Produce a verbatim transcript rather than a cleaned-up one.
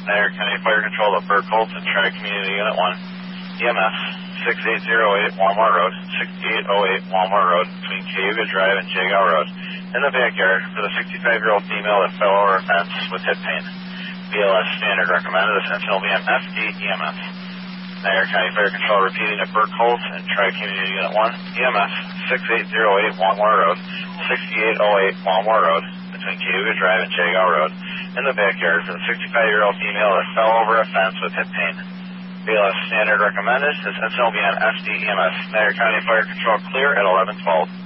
Niagara County Fire Control at Burke Colton, Tri-Community Unit one, E M S sixty-eight oh eight Walmart Road, sixty-eight oh eight Walmart Road, between Cayuga Drive and Jagow Road, in the backyard for the sixty-five-year-old female that fell over a fence with hip pain. B L S standard recommended. Attention will be on F D E M S. Niagara County Fire Control repeating at Burke Holt and Tri-Community Unit one, E M S sixty-eight oh eight Walmart Road, sixty-eight oh eight Walmart Road, between Cayuga Drive and Jagow Road, in the backyard for the sixty-five-year-old female that fell over a fence with hip pain. B L S standard recommended. Attention will be on F D E M S. Niagara County Fire Control clear at eleven twelve.